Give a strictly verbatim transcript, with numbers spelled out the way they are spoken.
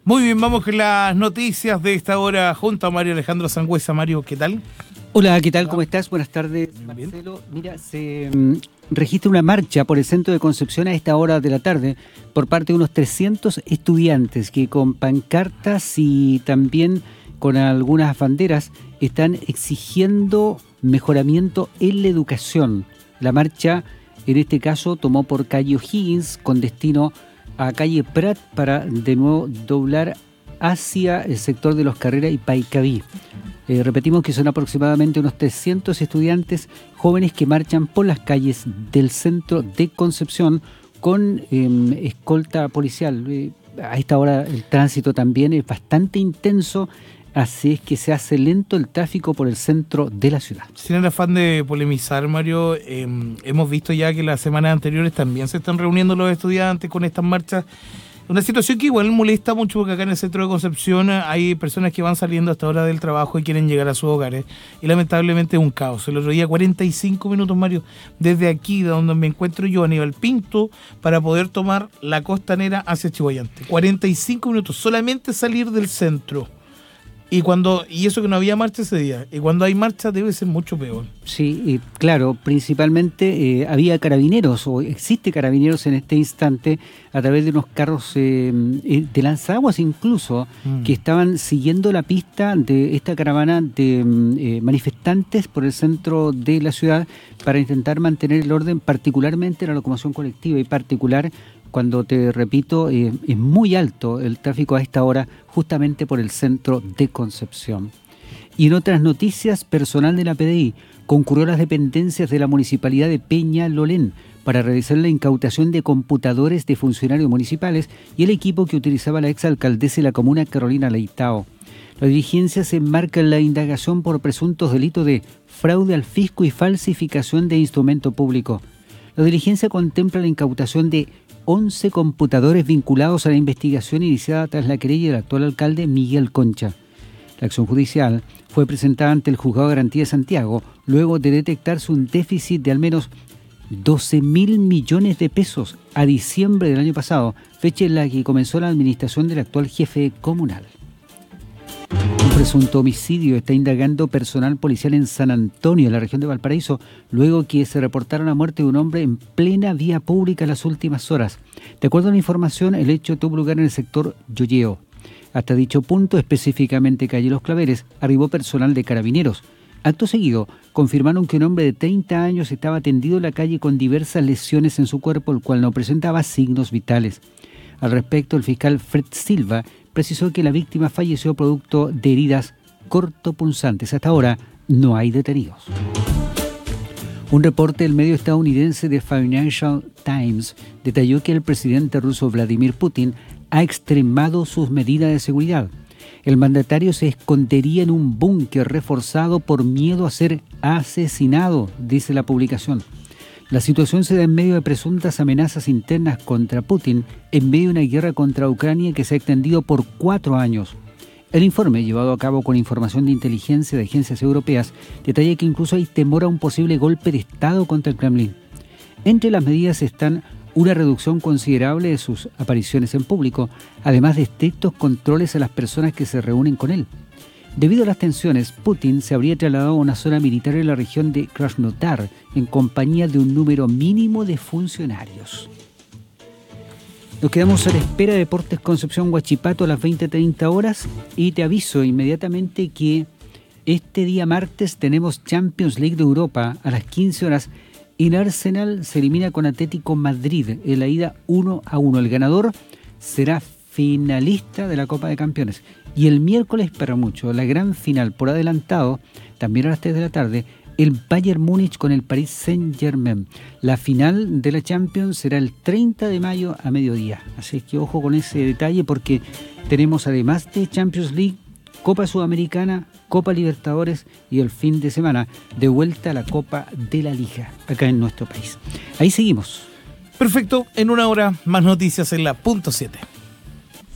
Muy bien, vamos con las noticias de esta hora junto a Mario Alejandro Sangüesa. Mario, ¿qué tal? Hola, ¿qué tal? ¿Cómo estás? Buenas tardes, Marcelo. Mira, se um, registra una marcha por el centro de Concepción a esta hora de la tarde por parte de unos trescientos estudiantes que con pancartas y también con algunas banderas están exigiendo mejoramiento en la educación. La marcha, en este caso, tomó por calle O'Higgins con destino a calle Prat para de nuevo doblar hacia el sector de Los Carreras y Paicaví. Eh, repetimos que son aproximadamente unos trescientos estudiantes jóvenes que marchan por las calles del centro de Concepción con eh, escolta policial. Eh, a esta hora el tránsito también es bastante intenso, así es que se hace lento el tráfico por el centro de la ciudad. Sin el afán de polemizar, Mario, eh, hemos visto ya que las semanas anteriores también se están reuniendo los estudiantes con estas marchas. Una situación que igual molesta mucho porque acá en el centro de Concepción hay personas que van saliendo hasta hora del trabajo y quieren llegar a sus hogares. Y lamentablemente es un caos. El otro día cuarenta y cinco minutos, Mario, desde aquí, de donde me encuentro yo, Aníbal Pinto, para poder tomar la costanera hacia Chillhuayante. cuarenta y cinco minutos, solamente salir del centro. Y cuando y eso que no había marcha ese día. Y cuando hay marcha debe ser mucho peor. Sí, y claro, principalmente eh, había carabineros, o existe carabineros en este instante, a través de unos carros eh, de lanzaguas incluso, mm. que estaban siguiendo la pista de esta caravana de eh, manifestantes por el centro de la ciudad para intentar mantener el orden, particularmente la locomoción colectiva y particular cuando, te repito, eh, es muy alto el tráfico a esta hora justamente por el centro de Concepción. Y en otras noticias, personal de la P D I concurrió a las dependencias de la Municipalidad de Peñalolén para realizar la incautación de computadores de funcionarios municipales y el equipo que utilizaba la exalcaldesa de la comuna, Carolina Leitao. La diligencia se enmarca en la indagación por presuntos delitos de fraude al fisco y falsificación de instrumento público. La diligencia contempla la incautación de once computadores vinculados a la investigación iniciada tras la querella del actual alcalde Miguel Concha. La acción judicial fue presentada ante el Juzgado de Garantía de Santiago luego de detectarse un déficit de al menos doce mil millones de pesos a diciembre del año pasado, fecha en la que comenzó la administración del actual jefe comunal. Un presunto homicidio está indagando personal policial en San Antonio, en la región de Valparaíso, luego que se reportara la muerte de un hombre en plena vía pública en las últimas horas. De acuerdo a la información, el hecho tuvo lugar en el sector Yoyeo. Hasta dicho punto, específicamente calle Los Claveres, arribó personal de carabineros. Acto seguido, confirmaron que un hombre de treinta años estaba tendido en la calle con diversas lesiones en su cuerpo, el cual no presentaba signos vitales. Al respecto, el fiscal Fred Silva precisó que la víctima falleció producto de heridas cortopunzantes. Hasta ahora no hay detenidos. Un reporte del medio estadounidense The Financial Times detalló que el presidente ruso Vladimir Putin ha extremado sus medidas de seguridad. El mandatario se escondería en un búnker reforzado por miedo a ser asesinado, dice la publicación. La situación se da en medio de presuntas amenazas internas contra Putin en medio de una guerra contra Ucrania que se ha extendido por cuatro años. El informe, llevado a cabo con información de inteligencia de agencias europeas, detalla que incluso hay temor a un posible golpe de Estado contra el Kremlin. Entre las medidas están una reducción considerable de sus apariciones en público, además de estrictos controles a las personas que se reúnen con él. Debido a las tensiones, Putin se habría trasladado a una zona militar en la región de Krasnodar en compañía de un número mínimo de funcionarios. Nos quedamos a la espera de Deportes Concepción Huachipato a las veinte treinta horas y te aviso inmediatamente que este día martes tenemos Champions League de Europa a las quince horas y el Arsenal se elimina con Atlético Madrid en la ida uno a uno. El ganador será finalista de la Copa de Campeones. Y el miércoles, para mucho, la gran final por adelantado, también a las tres de la tarde, el Bayern Múnich con el Paris Saint-Germain. La final de la Champions será el treinta de mayo a mediodía. Así es que ojo con ese detalle porque tenemos además de Champions League, Copa Sudamericana, Copa Libertadores y el fin de semana de vuelta a la Copa de la Liga acá en nuestro país. Ahí seguimos. Perfecto, en una hora más noticias en la punto siete.